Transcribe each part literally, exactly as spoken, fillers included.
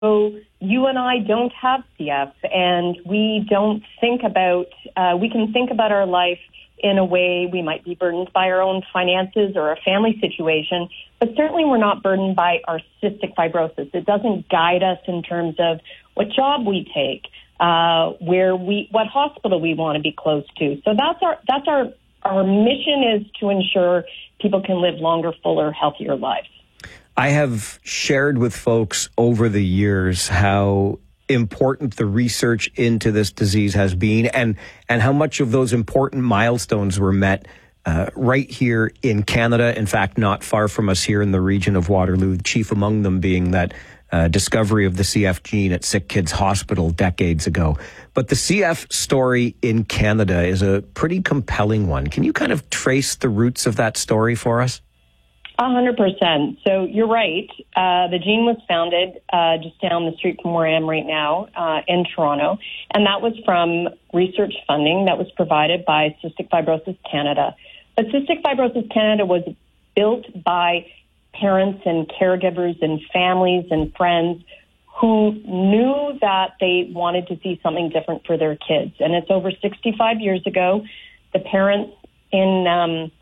So you and I don't have C F, and we don't think about, uh, we can think about our life in a way we might be burdened by our own finances or a family situation, but certainly we're not burdened by our cystic fibrosis. It doesn't guide us in terms of what job we take, uh, where we, what hospital we want to be close to. So that's our, that's our, our mission is to ensure people can live longer, fuller, healthier lives. I have shared with folks over the years how important the research into this disease has been, and and how much of those important milestones were met uh, right here in Canada. In fact, not far from us here in the region of Waterloo, chief among them being that uh, discovery of the C F gene at Sick Kids Hospital decades ago. But the C F story in Canada is a pretty compelling one. Can you kind of trace the roots of that story for us? A hundred percent. So you're right. Uh, the gene was founded uh, just down the street from where I am right now uh, in Toronto, and that was from research funding that was provided by Cystic Fibrosis Canada. But Cystic Fibrosis Canada was built by parents and caregivers and families and friends who knew that they wanted to see something different for their kids. And it's over sixty-five years ago. The parents in um,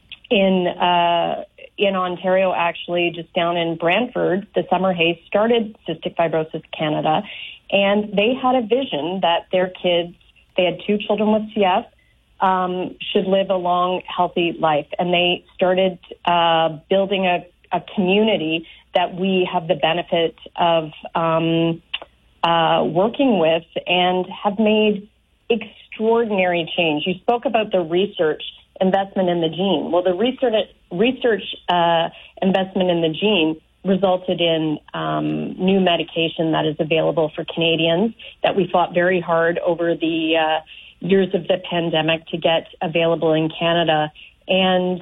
in uh, in Ontario, actually, just down in Brantford, the Summerhays started Cystic Fibrosis Canada, and they had a vision that their kids, they had two children with C F, um, should live a long, healthy life. And they started uh, building a, a community that we have the benefit of um, uh, working with and have made extraordinary change. You spoke about the research investment in the gene. Well, the research research uh, investment in the gene resulted in um, new medication that is available for Canadians that we fought very hard over the uh, years of the pandemic to get available in Canada. And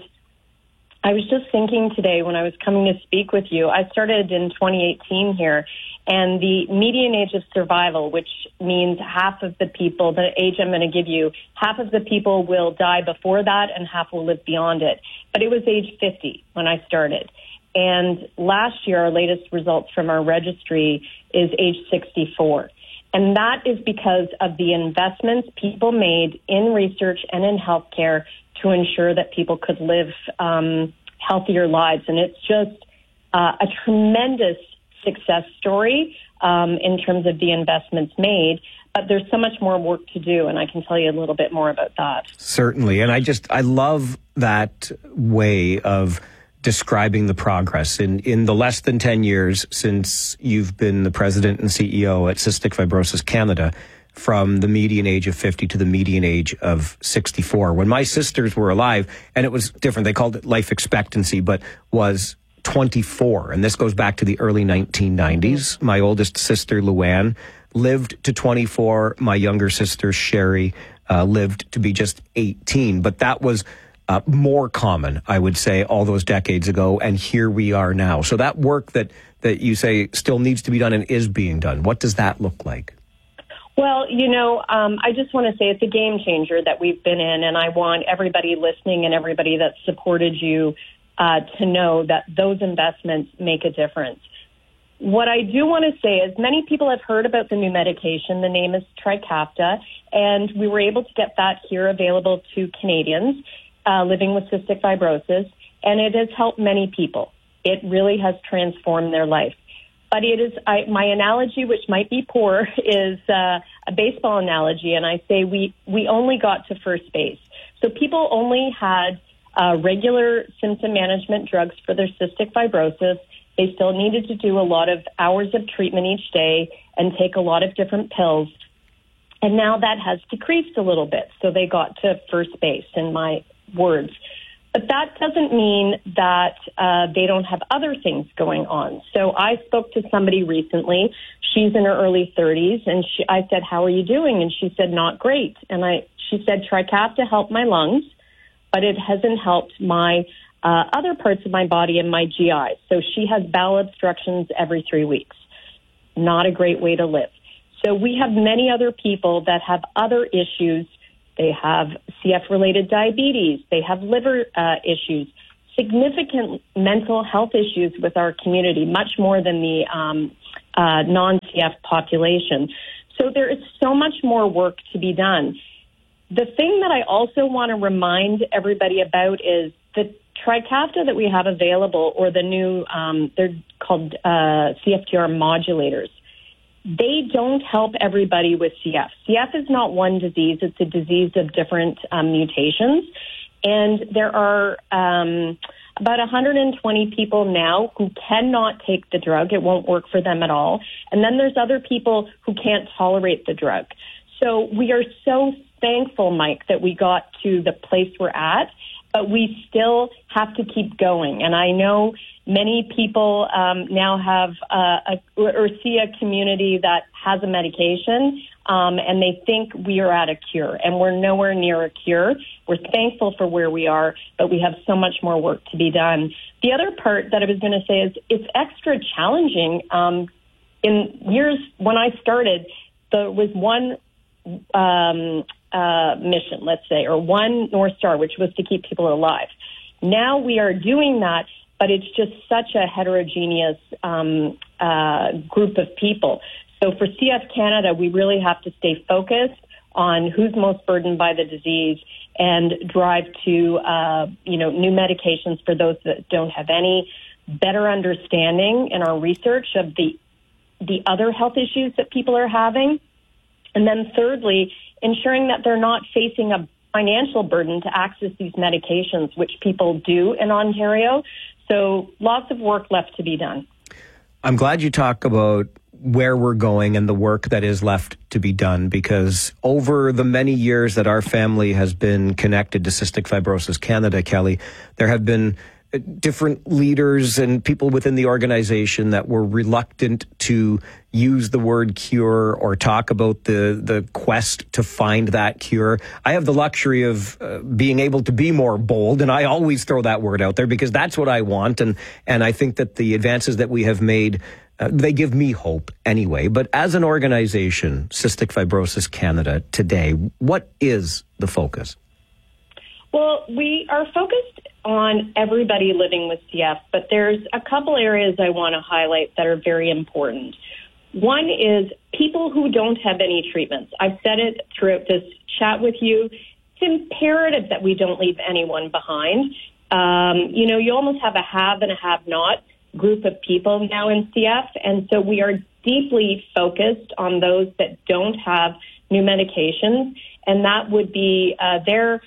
I was just thinking today when I was coming to speak with you, I started in twenty eighteen here, and the median age of survival, which means half of the people, the age I'm going to give you, half of the people will die before that and half will live beyond it. But it was age fifty when I started. And last year, our latest results from our registry is age sixty-four. And that is because of the investments people made in research and in healthcare to ensure that people could live um, healthier lives. And it's just uh, a tremendous success story um, in terms of the investments made. But there's so much more work to do, and I can tell you a little bit more about that. Certainly. And I just, I love that way of describing the progress in, in the less than ten years since you've been the president and C E O at Cystic Fibrosis Canada, from the median age of fifty to the median age of sixty-four. When my sisters were alive, and it was different, they called it life expectancy, but was twenty-four. And this goes back to the early nineteen nineties. Mm-hmm. My oldest sister, Luann, lived to twenty-four. My younger sister, Sherry, uh, lived to be just eighteen. But that was uh, more common, I would say, all those decades ago. And here we are now. So that work that, that you say still needs to be done and is being done, what does that look like? Well, you know, um, I just want to say it's a game changer that we've been in, and I want everybody listening and everybody that supported you uh, to know that those investments make a difference. What I do want to say is many people have heard about the new medication. The name is Trikafta, and we were able to get that here available to Canadians uh, living with cystic fibrosis, and it has helped many people. It really has transformed their life. But it is, I, my analogy, which might be poor, is uh, a baseball analogy, and I say we, we only got to first base. So people only had uh, regular symptom management drugs for their cystic fibrosis. They still needed to do a lot of hours of treatment each day and take a lot of different pills. And now that has decreased a little bit, so they got to first base, in my words. But that doesn't mean that uh, they don't have other things going on. So I spoke to somebody recently. She's in her early thirties, and she, I said, "How are you doing?" And she said, "Not great." And I, she said, "Trikafta helped my lungs, but it hasn't helped my uh, other parts of my body and my G I." So she has bowel obstructions every three weeks. Not a great way to live. So we have many other people that have other issues. They have C F-related diabetes. They have liver uh, issues, significant mental health issues with our community, much more than the um, uh, non-C F population. So there is so much more work to be done. The thing that I also want to remind everybody about is the Trikafta that we have available, or the new, um, they're called uh, C F T R modulators. They don't help everybody with C F. C F is not one disease. It's a disease of different um, mutations. And there are um, about one hundred twenty people now who cannot take the drug. It won't work for them at all. And then there's other people who can't tolerate the drug. So we are so thankful, Mike, that we got to the place we're at, but we still have to keep going. And I know many people um, now have uh, a, or see a community that has a medication, um, and they think we are at a cure, and we're nowhere near a cure. We're thankful for where we are, but we have so much more work to be done. The other part that I was going to say is it's extra challenging. Um, in years when I started, there was one um, uh, mission, let's say, or one North Star, which was to keep people alive. Now we are doing that, but it's just such a heterogeneous um, uh, group of people. So for C F Canada, we really have to stay focused on who's most burdened by the disease and drive to, uh, you know, new medications for those that don't have any, better understanding in our research of the the other health issues that people are having. And then thirdly, ensuring that they're not facing a financial burden to access these medications, which people do in Ontario. So lots of work left to be done. I'm glad you talk about where we're going and the work that is left to be done, because over the many years that our family has been connected to Cystic Fibrosis Canada, Kelly, there have been different leaders and people within the organization that were reluctant to use the word cure or talk about the, the quest to find that cure. I have the luxury of uh, being able to be more bold, and I always throw that word out there because that's what I want. And, and I think that the advances that we have made, uh, they give me hope anyway. But as an organization, Cystic Fibrosis Canada today, what is the focus? Well, we are focused on everybody living with C F, but there's a couple areas I want to highlight that are very important. One is people who don't have any treatments. I've said it throughout this chat with you. It's imperative that we don't leave anyone behind. Um, you know, you almost have a have and a have-not group of people now in C F, and so we are deeply focused on those that don't have new medications, and that would be uh, their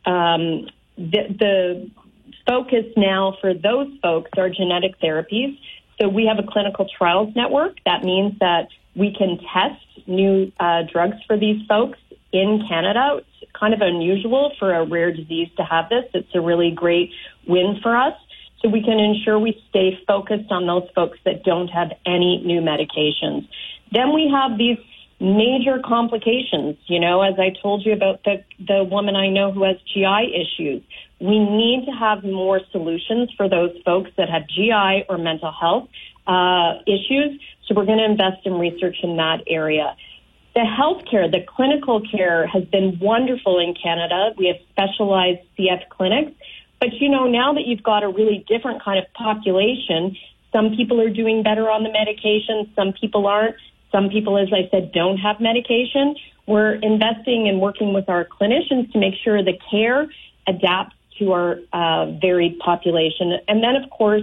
Um, the, the focus now for those folks are genetic therapies. So we have a clinical trials network. That means that we can test new uh, drugs for these folks in Canada. It's kind of unusual for a rare disease to have this. It's a really great win for us. So we can ensure we stay focused on those folks that don't have any new medications. Then we have these major complications, you know, as I told you about the, the woman I know who has G I issues. We need to have more solutions for those folks that have G I or mental health uh, issues. So we're going to invest in research in that area. The healthcare, the clinical care has been wonderful in Canada. We have specialized C F clinics. But, you know, now that you've got a really different kind of population, some people are doing better on the medication, some people aren't. Some people, as I said, don't have medication. We're investing and working with our clinicians to make sure the care adapts to our uh, varied population. And then, of course,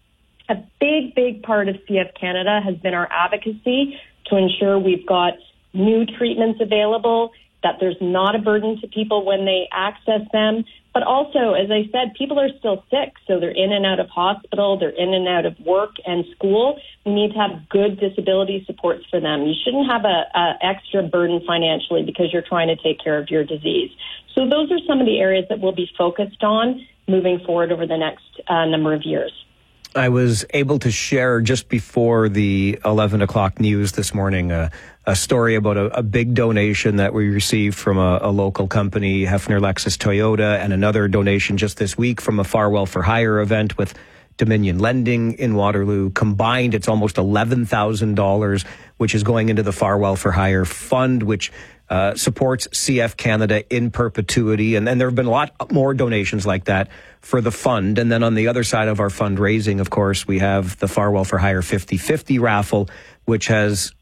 a big, big part of C F Canada has been our advocacy to ensure we've got new treatments available, that there's not a burden to people when they access them. But also, as I said, people are still sick, so they're in and out of hospital, they're in and out of work and school. We need to have good disability supports for them. You shouldn't have a, a extra burden financially because you're trying to take care of your disease. So those are some of the areas that we'll be focused on moving forward over the next uh, number of years. I was able to share just before the eleven o'clock news this morning uh, a story about a, a big donation that we received from a, a local company, Hefner Lexus Toyota, and another donation just this week from a Farwell for Hire event with Dominion Lending in Waterloo. Combined, it's almost eleven thousand dollars, which is going into the Farwell for Hire Fund, which uh, supports C F Canada in perpetuity. And then there have been a lot more donations like that for the fund. And then on the other side of our fundraising, of course, we have the Farwell for Hire fifty fifty raffle, which has